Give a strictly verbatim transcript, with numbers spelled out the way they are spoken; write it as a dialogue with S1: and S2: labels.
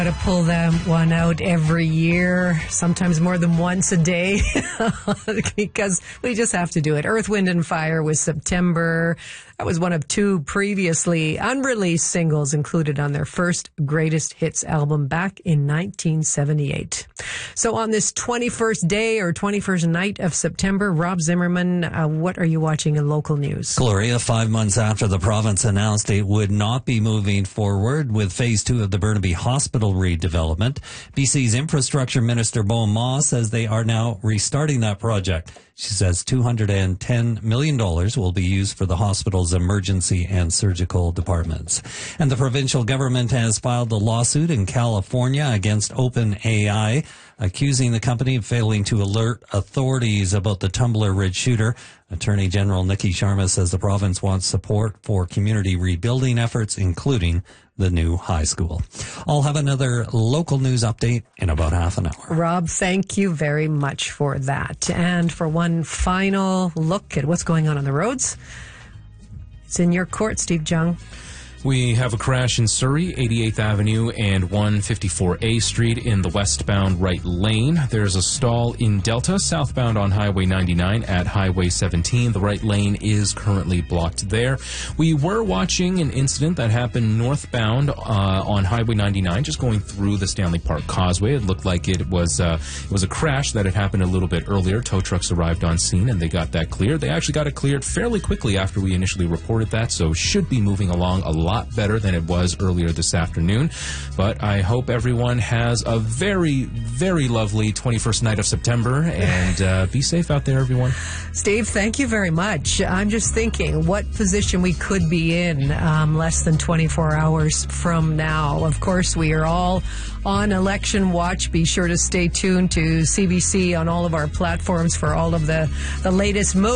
S1: To pull them one out every year, sometimes more than once a day, because we just have to do it. Earth, Wind and Fire was September. That was one of two previously unreleased singles included on their first Greatest Hits album back in nineteen seventy-eight. So on this twenty-first day or twenty-first night of September, Rob Zimmerman, uh, what are you watching in local news?
S2: Gloria, five months after the province announced it would not be moving forward with phase two of the Burnaby Hospital redevelopment, B C's Infrastructure Minister Bo Ma says they are now restarting that project. She says two hundred ten million dollars will be used for the hospital's emergency and surgical departments. And the provincial government has filed a lawsuit in California against OpenAI, accusing the company of failing to alert authorities about the Tumbler Ridge shooter. Attorney General Nikki Sharma says the province wants support for community rebuilding efforts, including the new high school. I'll have another local news update in about half an hour.
S1: Rob, thank you very much for that. And for one final look at what's going on on the roads, it's in your court, Steve Jung.
S3: We have a crash in Surrey, eighty-eighth Avenue and one fifty-four A Street in the westbound right lane. There's a stall in Delta, southbound on Highway ninety-nine at Highway seventeen. The right lane is currently blocked there. We were watching an incident that happened northbound uh, on Highway ninety-nine, just going through the Stanley Park Causeway. It looked like it was uh, it was a crash that had happened a little bit earlier. Tow trucks arrived on scene and they got that cleared. They actually got it cleared fairly quickly after we initially reported that, so should be moving along a lot lot better than it was earlier this afternoon. But I hope everyone has a very, very lovely twenty-first night of September, and uh, be safe out there, everyone.
S1: Steve, thank you very much. I'm just thinking what position we could be in um, less than twenty-four hours from now. Of course, we are all on election watch. Be sure to stay tuned to C B C on all of our platforms for all of the, the latest moves.